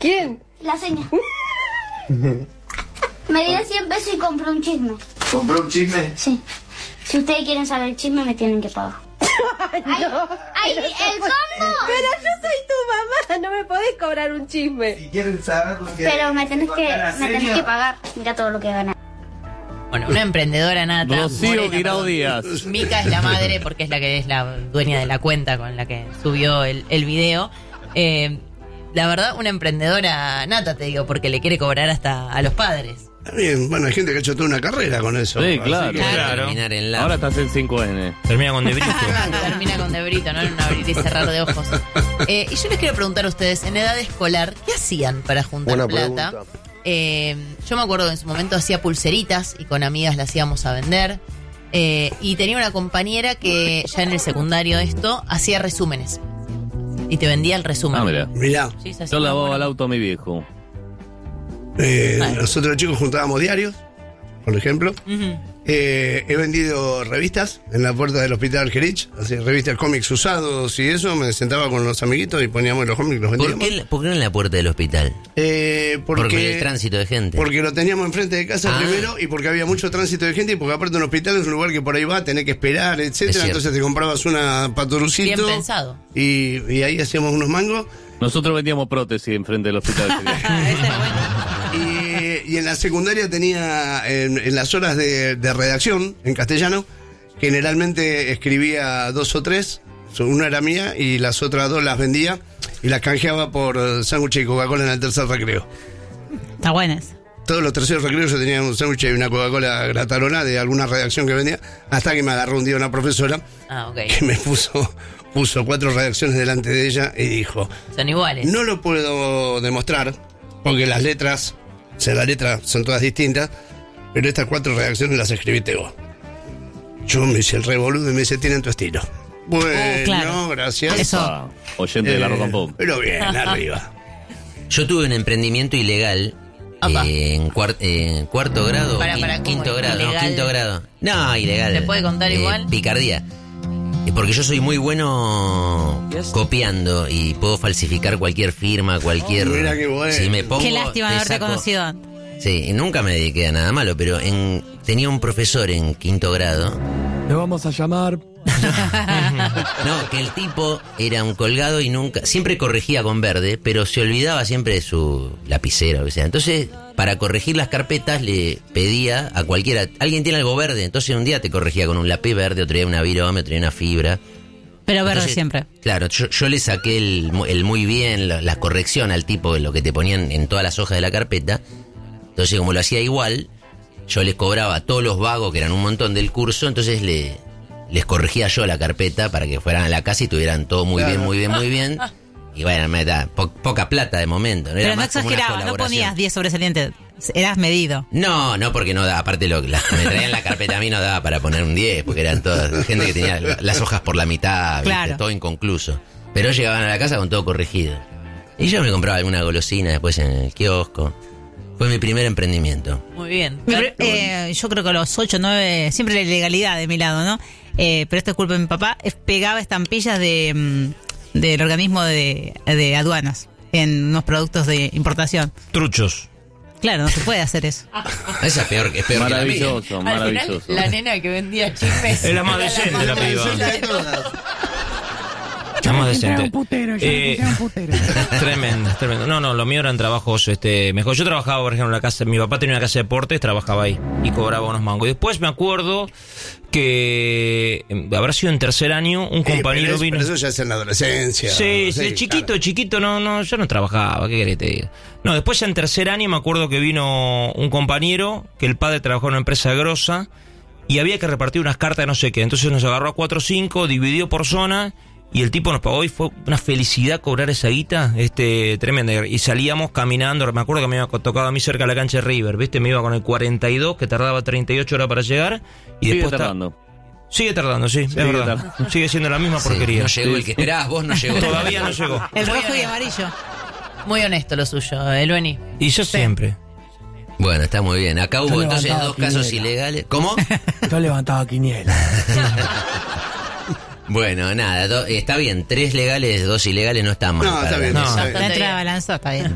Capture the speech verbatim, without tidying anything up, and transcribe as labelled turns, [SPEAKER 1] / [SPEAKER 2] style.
[SPEAKER 1] ¿Quién?
[SPEAKER 2] La seña. Me dio cien pesos y compró un chisme.
[SPEAKER 3] ¿Compró un chisme?
[SPEAKER 2] Sí. Si ustedes quieren saber el chisme, me tienen que pagar.
[SPEAKER 1] Ay, no,
[SPEAKER 2] ¡Ay, el combo!
[SPEAKER 1] Pero yo soy tu mamá, no me podés cobrar un chisme.
[SPEAKER 3] Si quieren saber lo que...
[SPEAKER 2] Pero me tenés que,
[SPEAKER 3] la
[SPEAKER 2] me tenés
[SPEAKER 3] seña.
[SPEAKER 2] que pagar. Mira todo lo que gana.
[SPEAKER 4] Bueno, una emprendedora nata.
[SPEAKER 5] Rocío
[SPEAKER 4] Morena,
[SPEAKER 5] Guirao
[SPEAKER 4] perdón.
[SPEAKER 5] Díaz.
[SPEAKER 4] Mica es la madre porque es la que es la dueña de la cuenta con la que subió el, el video. Eh, la verdad, una emprendedora nata, te digo, porque le quiere cobrar hasta a los padres.
[SPEAKER 6] Bien, bueno, hay gente que ha hecho toda una carrera con eso.
[SPEAKER 5] Sí,
[SPEAKER 6] Así
[SPEAKER 5] claro.
[SPEAKER 6] que-
[SPEAKER 7] Claro.
[SPEAKER 8] Terminar en la...
[SPEAKER 5] Ahora estás en cinco ene.
[SPEAKER 7] Termina con Debrito.
[SPEAKER 4] Termina con Debrito, ¿no? En un abrir y cerrar de ojos. Eh, y yo les quiero preguntar a ustedes, en edad escolar, ¿qué hacían para juntar
[SPEAKER 9] Buena
[SPEAKER 4] plata?
[SPEAKER 9] pregunta.
[SPEAKER 4] Eh, yo me acuerdo que en su momento hacía pulseritas y con amigas las íbamos a vender. Eh, y tenía una compañera que ya en el secundario esto hacía resúmenes. Y te vendía el resumen.
[SPEAKER 5] Ah, mira.
[SPEAKER 6] Mirá,
[SPEAKER 4] Sí, se hacía
[SPEAKER 5] Yo
[SPEAKER 4] muy
[SPEAKER 5] lavaba
[SPEAKER 4] bueno.
[SPEAKER 5] el auto a mi viejo.
[SPEAKER 6] eh,
[SPEAKER 4] Ay.
[SPEAKER 6] nosotros los chicos juntábamos diarios, por ejemplo.
[SPEAKER 4] Ujú.
[SPEAKER 6] Eh, he vendido revistas en la puerta del hospital Gerich, así, revistas cómics usados y eso. Me sentaba con los amiguitos y poníamos los cómics y los
[SPEAKER 8] ¿Por
[SPEAKER 6] vendíamos.
[SPEAKER 8] qué, ¿Por qué no en la puerta del hospital?
[SPEAKER 6] Eh, porque,
[SPEAKER 8] Porque el tránsito de gente.
[SPEAKER 6] Porque lo teníamos enfrente de casa
[SPEAKER 8] Ah.
[SPEAKER 6] primero y porque había mucho tránsito de gente y porque aparte un hospital es un lugar que por ahí va, tenés que esperar,
[SPEAKER 8] Es
[SPEAKER 6] etcétera.
[SPEAKER 8] cierto.
[SPEAKER 6] Entonces te comprabas una patorucito.
[SPEAKER 4] Bien pensado.
[SPEAKER 6] Y, y ahí hacíamos unos mangos.
[SPEAKER 5] Nosotros vendíamos prótesis enfrente del hospital.
[SPEAKER 4] Ah, ese es bueno.
[SPEAKER 6] Y, y en la secundaria tenía, en, en las horas de, de redacción, en castellano, generalmente escribía dos o tres, una era mía y las otras dos las vendía y las canjeaba por eh, sándwich y Coca-Cola en el tercer recreo.
[SPEAKER 10] Está buenas.
[SPEAKER 6] Todos los terceros recreos yo tenía un sándwich y una Coca-Cola gratarona de alguna redacción que vendía, hasta que me agarró un día una profesora
[SPEAKER 4] Ah, ok.
[SPEAKER 6] que me puso, puso cuatro redacciones delante de ella y dijo,
[SPEAKER 4] Son iguales.
[SPEAKER 6] no lo puedo demostrar, porque las letras, o sea, las letras son todas distintas, pero estas cuatro redacciones las escribiste vos. Yo me hice el revoludo y me dice, tienen tu estilo. Bueno,
[SPEAKER 10] claro.
[SPEAKER 6] gracias.
[SPEAKER 10] Eso.
[SPEAKER 5] Ah, oyente de la
[SPEAKER 6] Eh,
[SPEAKER 5] rock and pop.
[SPEAKER 6] Pero bien, arriba.
[SPEAKER 8] Yo tuve un emprendimiento ilegal
[SPEAKER 4] Apa.
[SPEAKER 8] eh, en, cuar- eh, en cuarto grado,
[SPEAKER 4] Para,
[SPEAKER 8] quin-
[SPEAKER 4] para, ¿cómo
[SPEAKER 8] quinto
[SPEAKER 4] es?
[SPEAKER 8] grado, no,
[SPEAKER 4] ¿Ilegal?
[SPEAKER 8] quinto grado. No, ilegal.
[SPEAKER 4] ¿Se puede contar
[SPEAKER 8] Eh,
[SPEAKER 4] igual?
[SPEAKER 8] Picardía. Eh, Porque yo soy muy bueno copiando y puedo falsificar cualquier firma, cualquier...
[SPEAKER 6] Oh, mira qué bueno.
[SPEAKER 8] Si me pongo,
[SPEAKER 10] Qué lástima
[SPEAKER 8] te
[SPEAKER 10] no haberte
[SPEAKER 8] saco-
[SPEAKER 10] conocido antes.
[SPEAKER 8] Sí, y nunca me dediqué a nada malo, pero en, tenía un profesor en quinto grado.
[SPEAKER 5] Le vamos a llamar.
[SPEAKER 8] No, que el tipo era un colgado y nunca, siempre corregía con verde, pero se olvidaba siempre de su lapicera o lo que sea. Entonces, para corregir las carpetas le pedía a cualquiera, alguien tiene algo verde, entonces un día te corregía con un lápiz verde, otro día una virome, otro día una fibra.
[SPEAKER 10] Pero verde
[SPEAKER 8] Entonces,
[SPEAKER 10] siempre.
[SPEAKER 8] Claro, yo, yo le saqué el, mu- el muy bien, la, la corrección al tipo, lo que te ponían en todas las hojas de la carpeta. Entonces, como lo hacía igual, yo les cobraba a todos los vagos, que eran un montón del curso, entonces le, les corregía yo la carpeta para que fueran a la casa y tuvieran todo muy bien, muy bien, muy bien. Y bueno, me da po- poca plata de momento. ¿no? Era
[SPEAKER 10] Pero no
[SPEAKER 8] más como una
[SPEAKER 10] exagerabas, no
[SPEAKER 8] colaboración.
[SPEAKER 10] ponías diez sobresalientes. Eras medido.
[SPEAKER 8] No, no, porque no daba, aparte lo que la- me traían la carpeta a mí no daba para poner un diez, porque eran todas gente que tenía las hojas por la mitad, ¿viste?
[SPEAKER 10] Claro.
[SPEAKER 8] Todo inconcluso. Pero llegaban a la casa con todo corregido. Y yo me compraba alguna golosina después en el kiosco. Fue mi primer emprendimiento.
[SPEAKER 4] Muy bien.
[SPEAKER 10] Pero, eh, yo creo que a los ocho, nueve, siempre la ilegalidad de mi lado, ¿no? Eh, pero esto es culpa de mi papá. Es- pegaba estampillas de mm, del organismo de, de aduanas en unos productos de importación.
[SPEAKER 7] Truchos.
[SPEAKER 10] Claro, no se puede hacer eso.
[SPEAKER 8] Esa es peor, es peor que la mía.
[SPEAKER 5] Maravilloso,
[SPEAKER 4] Al final,
[SPEAKER 5] maravilloso.
[SPEAKER 4] la nena que vendía chismes
[SPEAKER 7] Es la más decente, la piba. La más decente. Eh, tremendo, tremendo. No, no, lo mío eran trabajos este, mejor. Yo trabajaba, por ejemplo, en la casa. Mi papá tenía una casa de deportes, trabajaba ahí y cobraba unos mangos. Y después me acuerdo que eh, habrá sido en tercer año, un
[SPEAKER 6] Eh,
[SPEAKER 7] compañero
[SPEAKER 6] pero, es-
[SPEAKER 7] vino.
[SPEAKER 6] pero eso ya es en la adolescencia.
[SPEAKER 7] Sí, sí,
[SPEAKER 6] Sí,
[SPEAKER 7] chiquito,
[SPEAKER 6] claro.
[SPEAKER 7] chiquito, no, no, yo no trabajaba, ¿qué querés te diga? No, después ya en tercer año me acuerdo que vino un compañero, que el padre trabajó en una empresa grosa, y había que repartir unas cartas de no sé qué, entonces nos agarró a cuatro o cinco, dividió por zona, y el tipo nos pagó y fue una felicidad cobrar esa guita, este, tremenda, y salíamos caminando, me acuerdo que me había tocado a mí cerca de la cancha de River, ¿viste? Me iba con el cuarenta y dos, que tardaba treinta y ocho horas para llegar, y
[SPEAKER 5] Sigue
[SPEAKER 7] después ta-
[SPEAKER 5] tardando.
[SPEAKER 7] Sigue tardando, sí, es verdad.
[SPEAKER 5] tardando.
[SPEAKER 7] Sigue siendo la misma
[SPEAKER 8] Sí,
[SPEAKER 7] porquería.
[SPEAKER 8] no llegó el que esperabas, vos no llegó.
[SPEAKER 7] Todavía no llegó.
[SPEAKER 10] El
[SPEAKER 4] Muy
[SPEAKER 10] rojo y
[SPEAKER 4] honesto.
[SPEAKER 10] amarillo.
[SPEAKER 4] Muy honesto lo suyo, el Beni.
[SPEAKER 7] Y yo siempre.
[SPEAKER 8] Bueno, está muy bien. Acá hubo
[SPEAKER 9] Yo
[SPEAKER 8] entonces
[SPEAKER 9] levantaba
[SPEAKER 8] dos casos
[SPEAKER 9] quiniela.
[SPEAKER 8] ilegales. ¿Cómo?
[SPEAKER 9] Yo levantaba quiniela.
[SPEAKER 8] Bueno, nada, do- está bien. Tres legales, dos ilegales no están mal.
[SPEAKER 6] No, está
[SPEAKER 8] para
[SPEAKER 6] bien,
[SPEAKER 8] la
[SPEAKER 6] no,
[SPEAKER 8] mesa.
[SPEAKER 6] está bien.
[SPEAKER 10] Dentro de la balanza está bien.